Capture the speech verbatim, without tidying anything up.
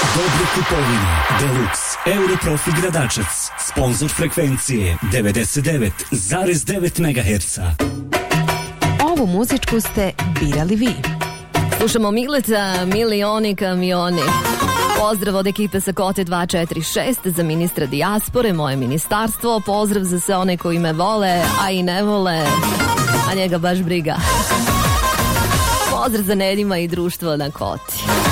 Dobru kupovinu. Deluxe Europrofi Gradačac. Sponzor frekvencije devedeset devet zarez devet megaherca. Ovu muzičku ste birali vi. Slušamo Mileta, Milioni kamioni. Pozdrav od ekipe sa Kote dva četiri šest za ministra dijaspore, moje ministarstvo. Pozdrav za sve one koji me vole, a i ne vole, a njega baš briga. Pozdrav za Nedima i društvo na Koti.